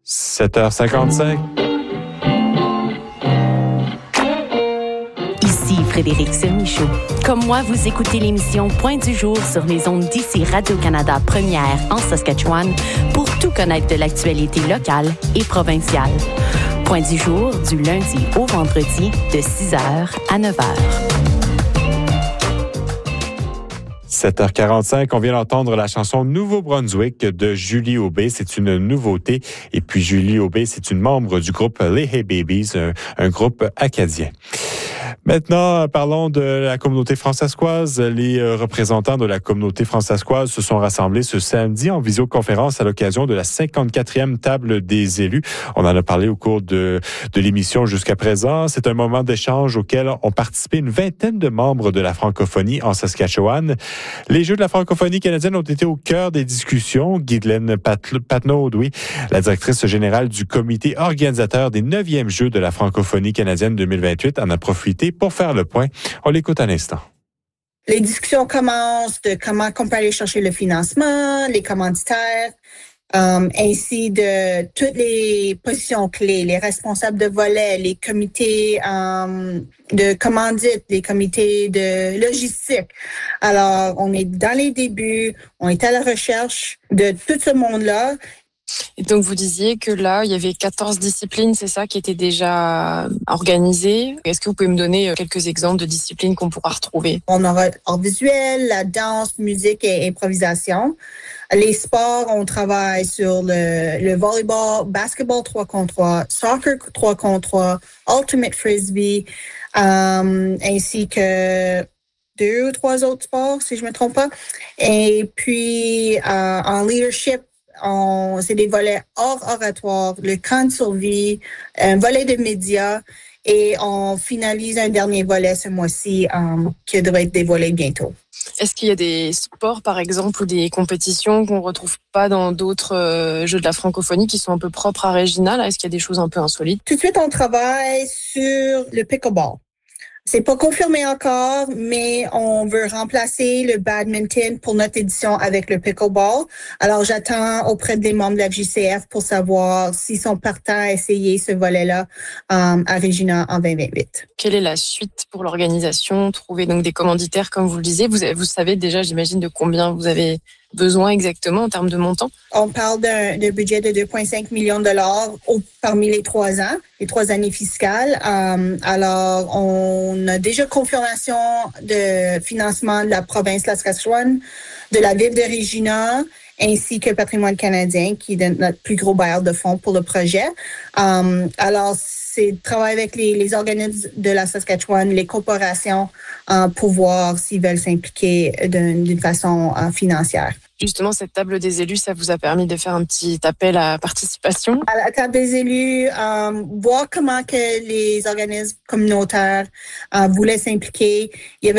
7h55. Ici Frédéric Sermichaud. Comme moi, vous écoutez l'émission Point du jour sur les ondes d'ici Radio-Canada Première en Saskatchewan pour tout connaître de l'actualité locale et provinciale. Point du jour du lundi au vendredi de 6h à 9h. 7h45, on vient d'entendre la chanson Nouveau-Brunswick de Julie Aubé. C'est une nouveauté. Et puis Julie Aubé, c'est une membre du groupe les Hey Babies, un groupe acadien. Maintenant, parlons de la communauté françaiscoise. Les représentants de la communauté françaiscoise se sont rassemblés ce samedi en visioconférence à l'occasion de la 54e table des élus. On en a parlé au cours de l'émission jusqu'à présent. C'est un moment d'échange auquel ont participé une vingtaine de membres de la francophonie en Saskatchewan. Les Jeux de la francophonie canadienne ont été au cœur des discussions. Guylaine Patnaud, la directrice générale du comité organisateur des 9e Jeux de la francophonie canadienne 2028, en a profité pour faire le point. On l'écoute un instant. Les discussions commencent de comment on peut aller chercher le financement, les commanditaires, ainsi de toutes les positions clés, les responsables de volet, les comités de commandite, les comités de logistique. Alors, on est dans les débuts, on est à la recherche de tout ce monde-là. Et donc, vous disiez que là, il y avait 14 disciplines, c'est ça, qui étaient déjà organisées. Est-ce que vous pouvez me donner quelques exemples de disciplines qu'on pourra retrouver? On aura art visuel, la danse, musique et improvisation. Les sports, on travaille sur le volleyball, basketball 3 contre 3, soccer 3 contre 3, ultimate frisbee, ainsi que 2 ou 3 autres sports, si je me trompe pas. Et puis, en leadership, c'est des volets hors oratoire, le camp de survie, un volet de médias et on finalise un dernier volet ce mois-ci qui devrait être dévoilé bientôt. Est-ce qu'il y a des sports, par exemple, ou des compétitions qu'on ne retrouve pas dans d'autres jeux de la francophonie qui sont un peu propres à Regina? Est-ce qu'il y a des choses un peu insolites? Tout de suite, on travaille sur le pickleball. C'est pas confirmé encore, mais on veut remplacer le badminton pour notre édition avec le pickleball. Alors, j'attends auprès des membres de la FJCF pour savoir s'ils sont partants à essayer ce volet-là à Regina en 2028. Quelle est la suite pour l'organisation? Trouver donc des commanditaires, comme vous le disiez. Vous savez déjà, j'imagine, de combien vous avez besoin exactement en termes de montant? On parle d'un budget de 2,5 millions de dollars parmi les 3 ans, les 3 années fiscales. Alors, on a déjà confirmation de financement de la province de la Saskatchewan, de la ville de Regina, ainsi que Patrimoine canadien, qui est notre plus gros bailleur de fonds pour le projet. Alors, c'est de travailler avec les organismes de la Saskatchewan, les corporations, pour voir s'ils veulent s'impliquer d'une façon financière. Justement, cette table des élus, ça vous a permis de faire un petit appel à participation? À la table des élus, voir comment que les organismes communautaires voulaient s'impliquer. Il y avait